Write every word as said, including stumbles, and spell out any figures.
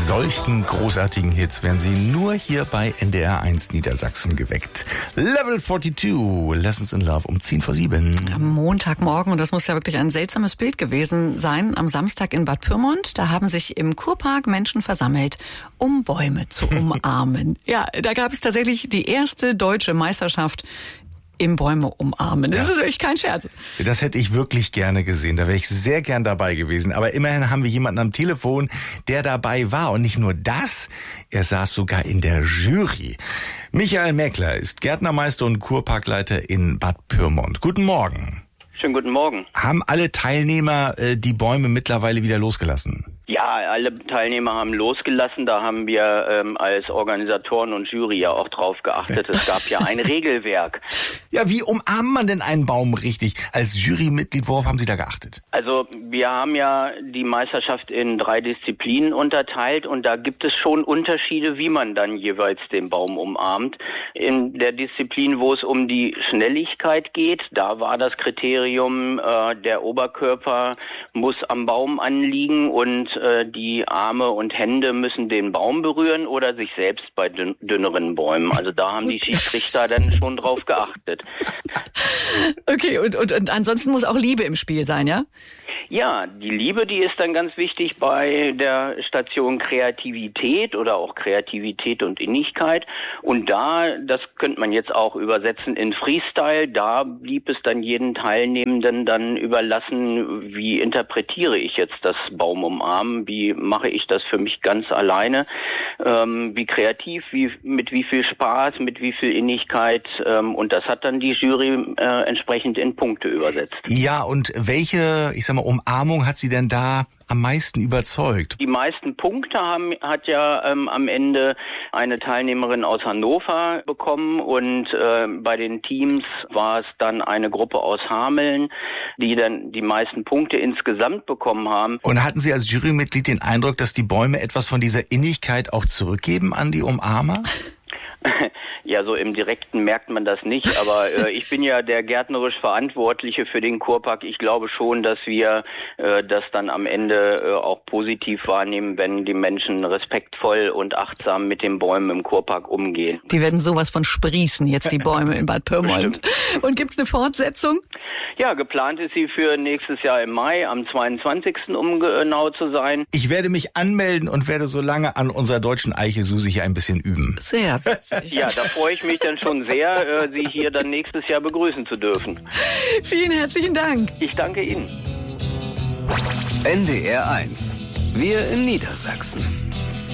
solchen großartigen Hits werden Sie nur hier bei N D R eins Niedersachsen geweckt. Level zweiundvierzig, Lessons in Love um zehn vor sieben. Am Montagmorgen, und das muss ja wirklich ein seltsames Bild gewesen sein, am Samstag in Bad Pyrmont, da haben sich im Kurpark Menschen versammelt, um Bäume zu umarmen. Ja, da gab es tatsächlich die erste deutsche Meisterschaft im Bäume umarmen. Das ja. ist wirklich kein Scherz. Das hätte ich wirklich gerne gesehen. Da wäre ich sehr gern dabei gewesen. Aber immerhin haben wir jemanden am Telefon, der dabei war. Und nicht nur das, er saß sogar in der Jury. Michael Mäkler ist Gärtnermeister und Kurparkleiter in Bad Pyrmont. Guten Morgen. Schönen guten Morgen. Haben alle Teilnehmer äh, die Bäume mittlerweile wieder losgelassen? Ja, alle Teilnehmer haben losgelassen. Da haben wir ähm, als Organisatoren und Jury ja auch drauf geachtet. Es gab ja ein Regelwerk. Ja, wie umarmt man denn einen Baum richtig? Als Jurymitglied, worauf haben Sie da geachtet? Also wir haben ja die Meisterschaft in drei Disziplinen unterteilt und da gibt es schon Unterschiede, wie man dann jeweils den Baum umarmt. In der Disziplin, wo es um die Schnelligkeit geht, da war das Kriterium, äh, der Oberkörper muss am Baum anliegen und die Arme und Hände müssen den Baum berühren oder sich selbst bei dünn, dünneren Bäumen. Also da haben die Schiedsrichter dann schon drauf geachtet. Okay, und, und, und ansonsten muss auch Liebe im Spiel sein, ja? Ja, die Liebe, die ist dann ganz wichtig bei der Station Kreativität oder auch Kreativität und Innigkeit. Und da, das könnte man jetzt auch übersetzen in Freestyle, da blieb es dann jeden Teilnehmenden dann überlassen, wie interpretiere ich jetzt das Baum umarmen, wie mache ich das für mich ganz alleine, ähm, wie kreativ, wie mit wie viel Spaß, mit wie viel Innigkeit, ähm, und das hat dann die Jury äh, entsprechend in Punkte übersetzt. Ja, und welche, ich sag mal, Umarmung hat Sie denn da am meisten überzeugt? Die meisten Punkte haben, hat ja ähm, am Ende eine Teilnehmerin aus Hannover bekommen und äh, bei den Teams war es dann eine Gruppe aus Hameln, die dann die meisten Punkte insgesamt bekommen haben. Und hatten Sie als Jurymitglied den Eindruck, dass die Bäume etwas von dieser Innigkeit auch zurückgeben an die Umarmer? Ja, so im Direkten merkt man das nicht, aber äh, ich bin ja der gärtnerisch Verantwortliche für den Kurpark. Ich glaube schon, dass wir äh, das dann am Ende äh, auch positiv wahrnehmen, wenn die Menschen respektvoll und achtsam mit den Bäumen im Kurpark umgehen. Die werden sowas von sprießen, jetzt die Bäume in Bad Pyrmont. Und gibt's eine Fortsetzung? Ja, geplant ist sie für nächstes Jahr im Mai, am zweiundzwanzigsten um genau zu sein. Ich werde mich anmelden und werde so lange an unserer deutschen Eiche Susi hier ein bisschen üben. Sehr. Ja, da freue ich mich dann schon sehr, Sie hier dann nächstes Jahr begrüßen zu dürfen. Vielen herzlichen Dank. Ich danke Ihnen. N D R eins. Wir in Niedersachsen.